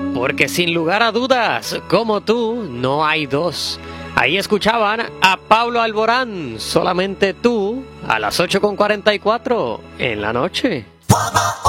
porque sin lugar a dudas, como tú, no hay dos. Ahí escuchaban a Pablo Alborán, Solamente tú, a las 8:44 en la noche.